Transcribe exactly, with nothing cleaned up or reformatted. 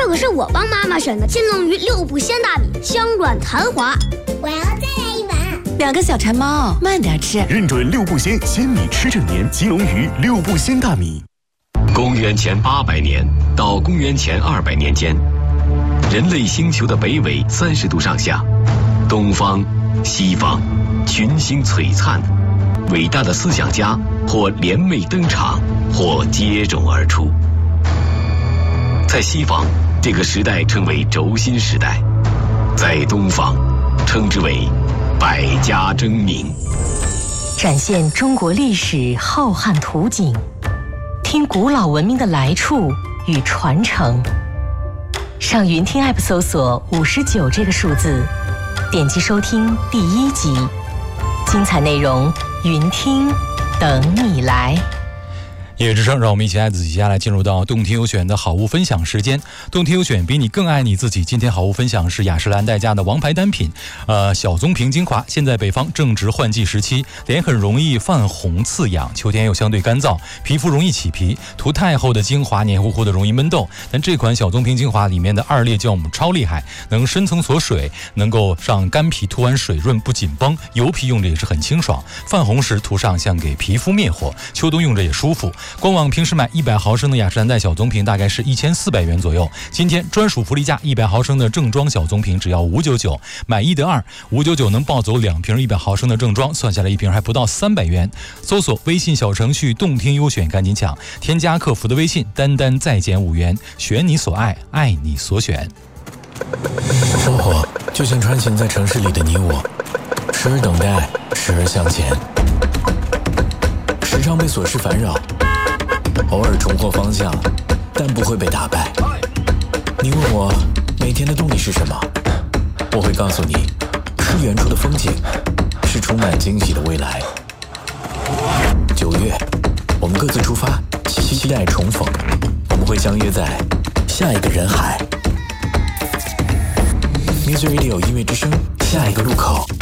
这可是我帮妈妈选的金龙鱼六步鲜大米，香软弹滑。 我要再来一碗。 两个小馋猫，慢点吃。 认准六步鲜鲜米吃正年，金龙鱼六步鲜大米。 公元前八百年到公元前二百年间，人类星球的北纬三十度上下，东方、西方群星璀璨，伟大的思想家或联袂登场，或接踵而出。在西方，这个时代称为轴心时代；在东方，称之为百家争鸣。 展现中国历史浩瀚图景，听古老文明的来处与传承。上云听 App 搜索五十九这个数字，点击收听第一集，精彩内容云听等你来。 夜之声，让我们一起爱自己。接下来进入到动听优选的好物分享时间。动听优选比你更爱你自己。今天好物分享是雅诗兰黛家的王牌单品，呃，小棕瓶精华。现在北方正值换季时期，脸很容易泛红刺痒，秋天又相对干燥，皮肤容易起皮，涂太厚的精华黏糊糊的容易闷痘。但这款小棕瓶精华里面的二裂酵母超厉害，能深层锁水，能够让干皮涂完水润不紧绷，油皮用着也是很清爽，泛红时涂上像给皮肤灭火，秋冬用着也舒服。官网平时买一百毫升的雅诗兰黛小棕瓶大概是一千四百元左右，今天专属福利价，一百毫升的正装小棕瓶只要五百九十九，买一得二，五百九十九能抱走两瓶一百毫升的正装，算下来一瓶还不到三百元。搜索微信小程序动听优选赶紧抢，添加客服的微信，单单再减五元，选你所爱，爱你所选。 生活就像穿行在城市里的你我，时而等待，时而向前，时常被琐事烦扰，偶尔重获方向，但不会被打败。你问我每天的动力是什么，我会告诉你，是远处的风景，是充满惊喜的未来。九月，我们各自出发，期待重逢，我们会相约在下一个人海。Music Radio 音乐之声，下一个路口。